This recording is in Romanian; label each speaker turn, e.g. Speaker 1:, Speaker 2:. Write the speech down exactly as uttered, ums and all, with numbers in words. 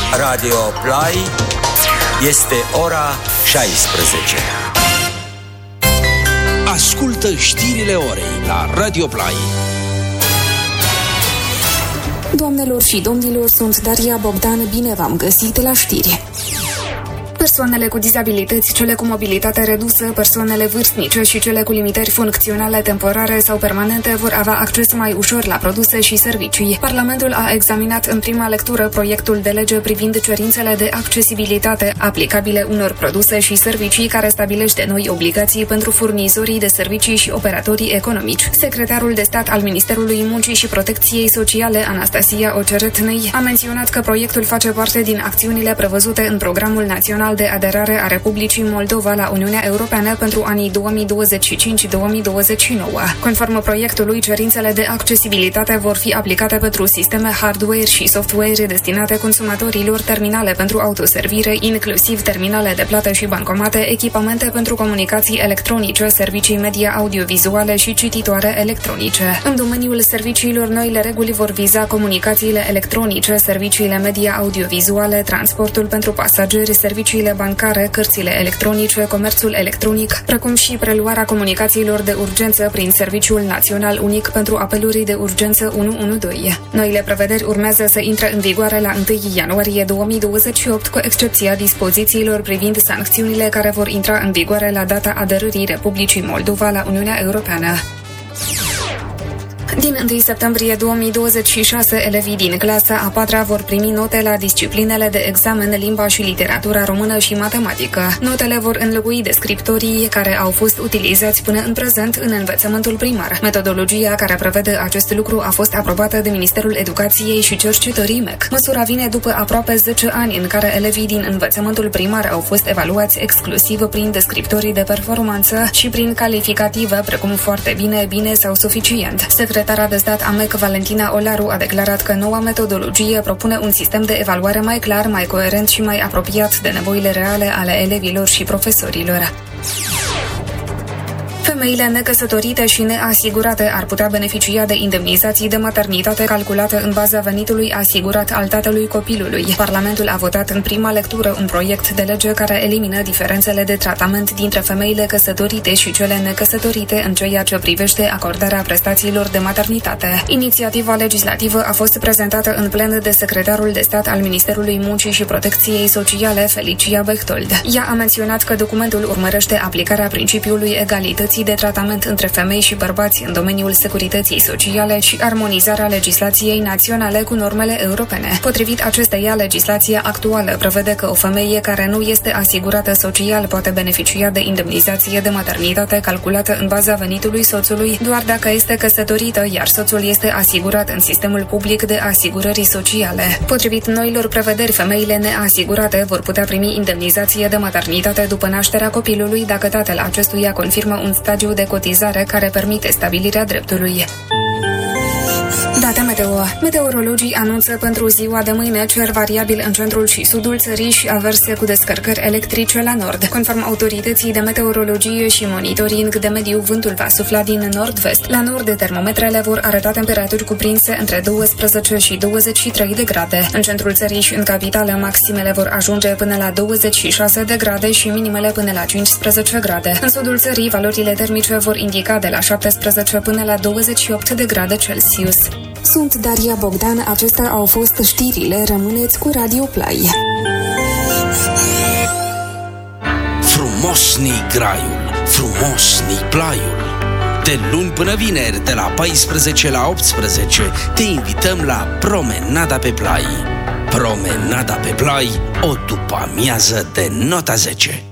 Speaker 1: Radio Play. Este ora șaisprezece.
Speaker 2: Ascultă știrile orei la Radio Play.
Speaker 3: Doamnelor și domnilor, sunt Daria Bogdan, bine v-am găsit la știri. Persoanele cu dizabilități, cele cu mobilitate redusă, persoanele vârstnice și cele cu limitări funcționale temporare sau permanente vor avea acces mai ușor la produse și servicii. Parlamentul a examinat în prima lectură proiectul de lege privind cerințele de accesibilitate aplicabile unor produse și servicii, care stabilește noi obligații pentru furnizorii de servicii și operatorii economici. Secretarul de stat al Ministerului Muncii și Protecției Sociale, Anastasia Oceretnei, a menționat că proiectul face parte din acțiunile prevăzute în Programul Național de aderare a Republicii Moldova la Uniunea Europeană pentru anii două mii douăzeci și cinci - două mii douăzeci și nouă. Conform proiectului, cerințele de accesibilitate vor fi aplicate pentru sisteme hardware și software destinate consumatorilor, terminale pentru autoservire, inclusiv terminale de plată și bancomate, echipamente pentru comunicații electronice, servicii media audiovizuale și cititoare electronice. În domeniul serviciilor, noile reguli vor viza comunicațiile electronice, serviciile media audiovizuale, transportul pentru pasageri, serviciile bancare, cărțile electronice, comerțul electronic, precum și preluarea comunicațiilor de urgență prin Serviciul Național Unic pentru apeluri de urgență unu unu doi. Noile prevederi urmează să intre în vigoare la întâi ianuarie două mii douăzeci și opt, cu excepția dispozițiilor privind sancțiunile, care vor intra în vigoare la data aderării Republicii Moldova la Uniunea Europeană. Din întâi septembrie două mii douăzeci și șase, elevii din clasa a patra vor primi note la disciplinele de examen limba și literatura română și matematică. Notele vor înlocui descriptorii care au fost utilizați până în prezent în învățământul primar. Metodologia care prevede acest lucru a fost aprobată de Ministerul Educației și Cercetării M E C. Măsura vine după aproape zece ani în care elevii din învățământul primar au fost evaluați exclusiv prin descriptorii de performanță și prin calificative precum foarte bine, bine sau suficient. Secretara de stat a M E C, Valentina Olaru, a declarat că noua metodologie propune un sistem de evaluare mai clar, mai coerent și mai apropiat de nevoile reale ale elevilor și profesorilor. Femeile necăsătorite și neasigurate ar putea beneficia de indemnizații de maternitate calculate în baza venitului asigurat al tatălui copilului. Parlamentul a votat în prima lectură un proiect de lege care elimină diferențele de tratament dintre femeile căsătorite și cele necăsătorite în ceea ce privește acordarea prestațiilor de maternitate. Inițiativa legislativă a fost prezentată în plen de secretarul de stat al Ministerului Muncii și Protecției Sociale, Felicia Bechtold. Ea a menționat că documentul urmărește aplicarea principiului egalității de tratament între femei și bărbați în domeniul securității sociale și armonizarea legislației naționale cu normele europene. Potrivit acesteia, legislația actuală prevede că o femeie care nu este asigurată social poate beneficia de indemnizație de maternitate calculată în baza venitului soțului doar dacă este căsătorită, iar soțul este asigurat în sistemul public de asigurări sociale. Potrivit noilor prevederi, femeile neasigurate vor putea primi indemnizație de maternitate după nașterea copilului dacă tatăl acestuia confirmă un stagiu de cotizare care permite stabilirea dreptului. Date meteo. Meteorologii anunță pentru ziua de mâine cer variabil în centrul și sudul țării și averse cu descărcări electrice la nord. Conform autorității de meteorologie și monitoring de mediu, vântul va sufla din nord-vest. La nord, termometrele vor arăta temperaturi cuprinse între douăsprezece și douăzeci și trei de grade. În centrul țării și în capitală, maximele vor ajunge până la douăzeci și șase de grade și minimele până la cincisprezece grade. În sudul țării, valorile termice vor indica de la șaptesprezece până la douăzeci și opt de grade Celsius. Sunt Daria Bogdan, acestea au fost știrile, rămâneți cu Radio Play.
Speaker 2: Frumos-ni graiul, frumos-ni plaiul. De luni până vineri, de la paisprezece la optsprezece, te invităm la Promenada pe Plai. Promenada pe Plai, o după-amiază de nota zece.